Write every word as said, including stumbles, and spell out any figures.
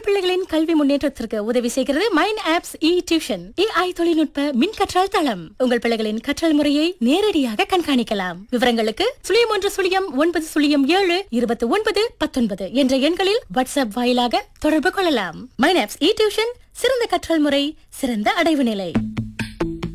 உங்கள் பிள்ளைகளின் கல்வி முன்னேற்றத்திற்கு உதவி செய்கிறது மைண்ட் ஆப்ஸ் இ டியூஷன். ஏஐ தொழில்நுட்ப மின் கற்றல் தளம். உங்கள் பிள்ளைகளின் கற்றல் முறையை நேரடியாக கண்காணிக்கலாம். விவரங்களுக்கு சுழியம் ஒன்று சுழியம் ஒன்பது சுழியம் ஏழு இருபத்தி ஒன்பது பத்தொன்பது என்ற எண்களில் வாட்ஸ்அப் வாயிலாக தொடர்பு கொள்ளலாம். மைண்ட் ஆப்ஸ் இ டியூஷன், சிறந்த கற்றல் முறை, சிறந்த அடைவு நிலை.